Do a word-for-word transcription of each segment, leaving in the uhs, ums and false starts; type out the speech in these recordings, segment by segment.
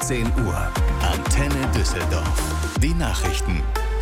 sechzehn Uhr. Antenne Düsseldorf. Die Nachrichten.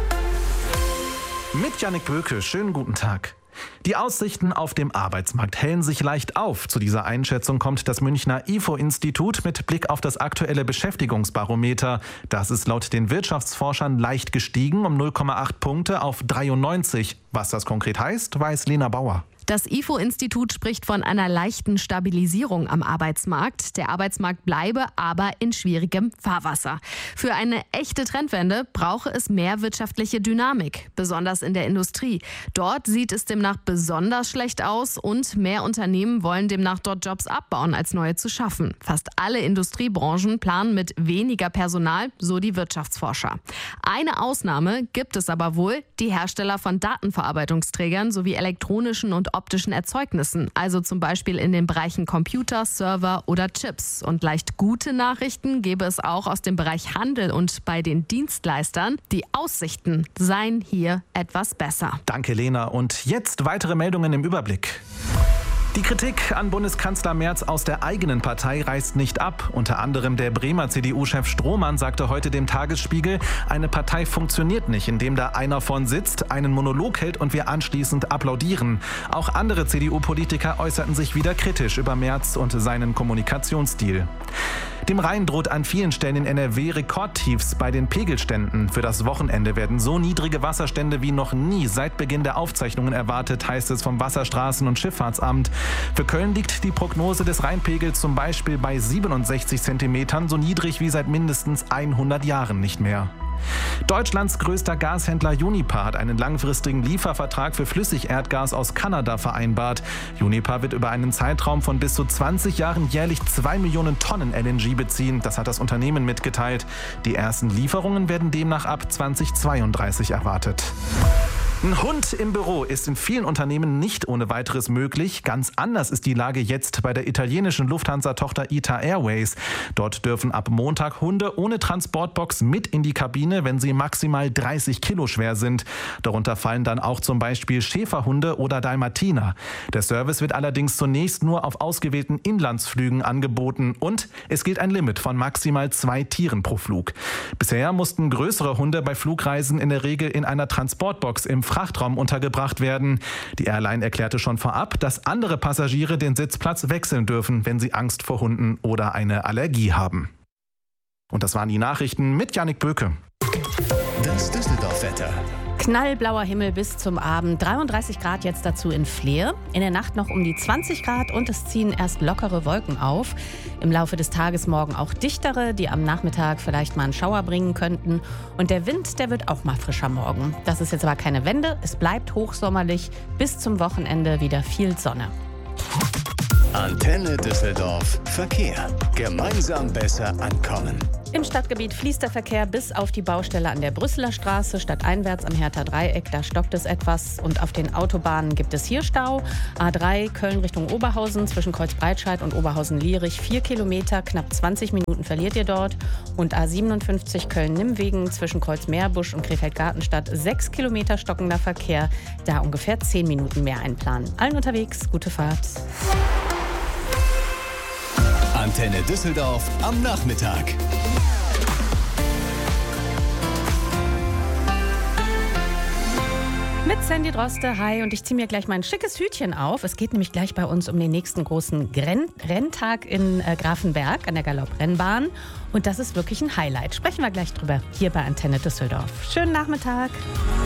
Mit Jannik Böke, schönen guten Tag. Die Aussichten auf dem Arbeitsmarkt hellen sich leicht auf. Zu dieser Einschätzung kommt das Münchner I F O-Institut mit Blick auf das aktuelle Beschäftigungsbarometer. Das ist laut den Wirtschaftsforschern leicht gestiegen um null Komma acht Punkte auf dreiundneunzig. Was das konkret heißt, weiß Lena Bauer. Das I F O-Institut spricht von einer leichten Stabilisierung am Arbeitsmarkt. Der Arbeitsmarkt bleibe aber in schwierigem Fahrwasser. Für eine echte Trendwende brauche es mehr wirtschaftliche Dynamik, besonders in der Industrie. Dort sieht es demnach besonders schlecht aus und mehr Unternehmen wollen demnach dort Jobs abbauen, als neue zu schaffen. Fast alle Industriebranchen planen mit weniger Personal, so die Wirtschaftsforscher. Eine Ausnahme gibt es aber wohl, die Hersteller von Datenverarbeitungsträgern sowie elektronischen und optischen Erzeugnissen, also zum Beispiel in den Bereichen Computer, Server oder Chips. Und leicht gute Nachrichten gäbe es auch aus dem Bereich Handel und bei den Dienstleistern. Die Aussichten seien hier etwas besser. Danke, Lena. Und jetzt weitere Meldungen im Überblick. Die Kritik an Bundeskanzler Merz aus der eigenen Partei reißt nicht ab. Unter anderem der Bremer C D U-Chef Strohmann sagte heute dem Tagesspiegel, eine Partei funktioniert nicht, indem da einer vorn sitzt, einen Monolog hält und wir anschließend applaudieren. Auch andere C D U-Politiker äußerten sich wieder kritisch über Merz und seinen Kommunikationsstil. Dem Rhein droht an vielen Stellen in N R W Rekordtiefs bei den Pegelständen. Für das Wochenende werden so niedrige Wasserstände wie noch nie seit Beginn der Aufzeichnungen erwartet, heißt es vom Wasserstraßen- und Schifffahrtsamt. Für Köln liegt die Prognose des Rheinpegels zum Beispiel bei siebenundsechzig Zentimetern, so niedrig wie seit mindestens hundert Jahren nicht mehr. Deutschlands größter Gashändler Uniper hat einen langfristigen Liefervertrag für Flüssigerdgas aus Kanada vereinbart. Uniper wird über einen Zeitraum von bis zu zwanzig Jahren jährlich zwei Millionen Tonnen L N G beziehen. Das hat das Unternehmen mitgeteilt. Die ersten Lieferungen werden demnach ab zweitausendzweiunddreißig erwartet. Ein Hund im Büro ist in vielen Unternehmen nicht ohne weiteres möglich. Ganz anders ist die Lage jetzt bei der italienischen Lufthansa-Tochter I T A Airways. Dort dürfen ab Montag Hunde ohne Transportbox mit in die Kabine, wenn sie maximal dreißig Kilo schwer sind. Darunter fallen dann auch zum Beispiel Schäferhunde oder Dalmatiner. Der Service wird allerdings zunächst nur auf ausgewählten Inlandsflügen angeboten und es gilt ein Limit von maximal zwei Tieren pro Flug. Bisher mussten größere Hunde bei Flugreisen in der Regel in einer Transportbox im Frachtraum untergebracht werden. Die Airline erklärte schon vorab, dass andere Passagiere den Sitzplatz wechseln dürfen, wenn sie Angst vor Hunden oder eine Allergie haben. Und das waren die Nachrichten mit Jannik Böke. Das Düsseldorf-Wetter. Knallblauer Himmel bis zum Abend, dreiunddreißig Grad jetzt dazu in Fleer. In der Nacht noch um die zwanzig Grad und es ziehen erst lockere Wolken auf. Im Laufe des Tages morgen auch dichtere, die am Nachmittag vielleicht mal einen Schauer bringen könnten. Und der Wind, der wird auch mal frischer morgen. Das ist jetzt aber keine Wende, es bleibt hochsommerlich. Bis zum Wochenende wieder viel Sonne. Antenne Düsseldorf. Verkehr. Gemeinsam besser ankommen. Im Stadtgebiet fließt der Verkehr bis auf die Baustelle an der Brüsseler Straße, stadteinwärts am Hertha Dreieck, da stockt es etwas. Und auf den Autobahnen gibt es hier Stau. A drei Köln Richtung Oberhausen zwischen Kreuzbreitscheid und Oberhausen-Lierich, vier Kilometer, knapp zwanzig Minuten verliert ihr dort. Und A siebenundfünfzig Köln-Nimmwegen zwischen Kreuz-Meerbusch und Krefeld-Gartenstadt, sechs Kilometer stockender Verkehr, da ungefähr zehn Minuten mehr einplanen. Allen unterwegs, gute Fahrt. Antenne Düsseldorf am Nachmittag. Mit Sandy Droste, hi, und ich ziehe mir gleich mein schickes Hütchen auf. Es geht nämlich gleich bei uns um den nächsten großen Grenn- Renntag in äh, Grafenberg an der Galopprennbahn. Und das ist wirklich ein Highlight. Sprechen wir gleich drüber hier bei Antenne Düsseldorf. Schönen Nachmittag.